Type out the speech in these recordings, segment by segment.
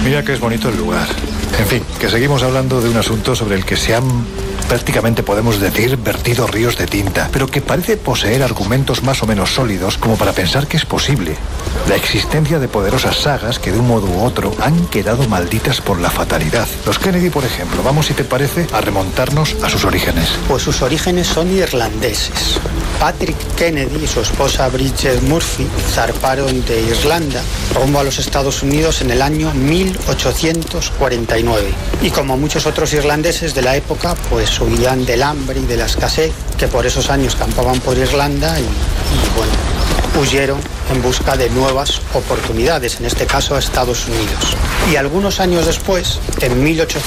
Mira que es bonito el lugar. En fin, que seguimos hablando de un asunto sobre el que se han, prácticamente podemos decir, vertido ríos de tinta, pero que parece poseer argumentos más o menos sólidos como para pensar que es posible la existencia de poderosas sagas que de un modo u otro han quedado malditas por la fatalidad. Los Kennedy, por ejemplo, vamos, si te parece, a remontarnos a sus orígenes. Pues sus orígenes son irlandeses. Patrick Kennedy y su esposa Bridget Murphy zarparon de Irlanda rumbo a los Estados Unidos en el año 1849. Y como muchos otros irlandeses de la época, pues huían del hambre y de la escasez, que por esos años campaban por Irlanda y bueno, huyeron en busca de nuevas oportunidades, en este caso a Estados Unidos. Y algunos años después, en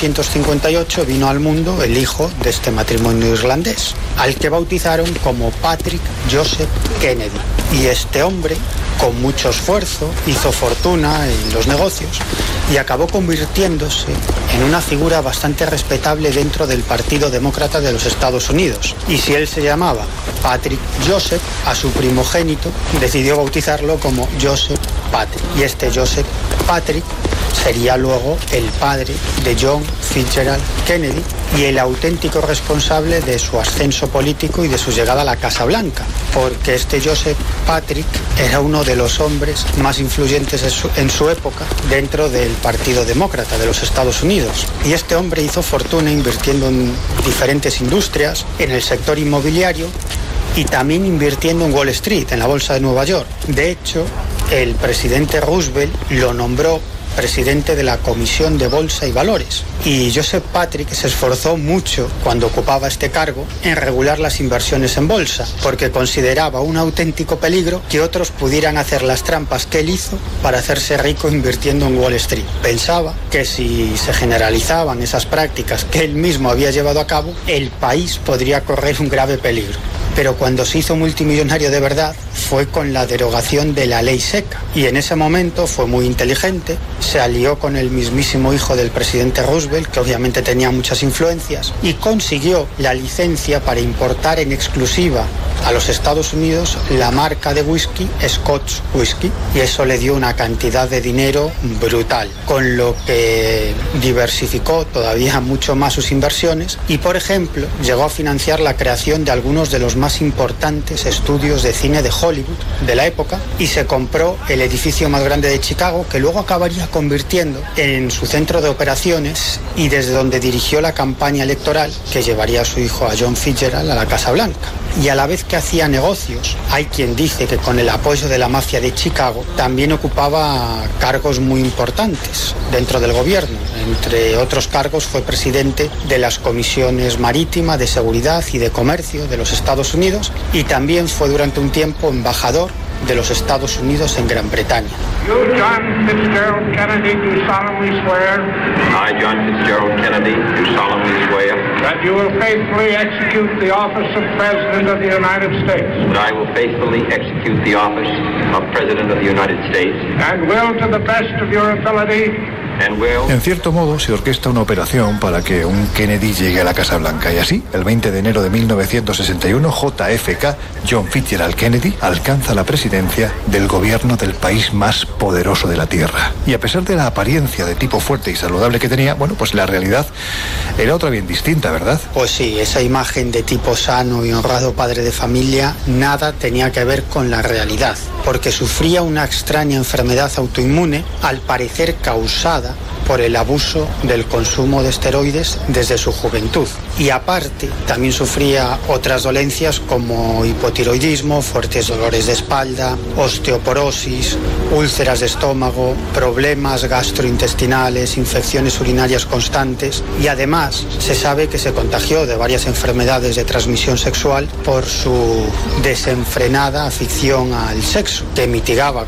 1858, vino al mundo el hijo de este matrimonio irlandés, al que bautizaron como Patrick Joseph Kennedy. Y este hombre, con mucho esfuerzo, hizo fortuna en los negocios y acabó convirtiéndose en una figura bastante respetable dentro del Partido Demócrata de los Estados Unidos. Y si él se llamaba Patrick Joseph, a su primogénito decidió bautizarlo como Joseph Patrick. Y este Joseph Patrick sería luego el padre de John Fitzgerald Kennedy y el auténtico responsable de su ascenso político y de su llegada a la Casa Blanca, porque este Joseph Patrick era uno de los hombres más influyentes en su época dentro del Partido Demócrata de los Estados Unidos. Y este hombre hizo fortuna invirtiendo en diferentes industrias, en el sector inmobiliario y también invirtiendo en Wall Street, en la bolsa de Nueva York. De hecho, el presidente Roosevelt lo nombró presidente de la Comisión de Bolsa y Valores. Y Joseph Patrick se esforzó mucho cuando ocupaba este cargo en regular las inversiones en bolsa, porque consideraba un auténtico peligro que otros pudieran hacer las trampas que él hizo para hacerse rico invirtiendo en Wall Street. Pensaba que si se generalizaban esas prácticas que él mismo había llevado a cabo, el país podría correr un grave peligro. Pero cuando se hizo multimillonario de verdad fue con la derogación de la ley seca. Y en ese momento fue muy inteligente, se alió con el mismísimo hijo del presidente Roosevelt, que obviamente tenía muchas influencias, y consiguió la licencia para importar en exclusiva a los Estados Unidos la marca de whisky Scotch Whisky. Y eso le dio una cantidad de dinero brutal, con lo que diversificó todavía mucho más sus inversiones y, por ejemplo, llegó a financiar la creación de algunos de los más importantes estudios de cine de Hollywood de la época y se compró el edificio más grande de Chicago, que luego acabaría convirtiendo en su centro de operaciones y desde donde dirigió la campaña electoral que llevaría a su hijo, a John Fitzgerald, a la Casa Blanca. Y a la vez que hacía negocios, hay quien dice que con el apoyo de la mafia de Chicago también ocupaba cargos muy importantes dentro del gobierno. Entre otros cargos fue presidente de las comisiones marítima, de seguridad y de comercio de los Estados Unidos y también fue durante un tiempo embajador de los Estados Unidos en Gran Bretaña. You, John Fitzgerald Kennedy, do solemnly swear. I, John Fitzgerald Kennedy, do solemnly swear. That you will faithfully execute the office of President of the United States. That I will faithfully execute the office of President of the United States. And will, to the best of your ability, en cierto modo se orquesta una operación para que un Kennedy llegue a la Casa Blanca y así, el 20 de enero de 1961, JFK, John Fitzgerald Kennedy, alcanza la presidencia del gobierno del país más poderoso de la Tierra. Y a pesar de la apariencia de tipo fuerte y saludable que tenía, bueno, pues la realidad era otra bien distinta, ¿verdad? Pues sí, esa imagen de tipo sano y honrado padre de familia nada tenía que ver con la realidad, porque sufría una extraña enfermedad autoinmune, al parecer causada por el abuso del consumo de esteroides desde su juventud. Y aparte, también sufría otras dolencias como hipotiroidismo, fuertes dolores de espalda, osteoporosis, úlceras de estómago, problemas gastrointestinales, infecciones urinarias constantes y además se sabe que se contagió de varias enfermedades de transmisión sexual por su desenfrenada afición al sexo, que mitigaba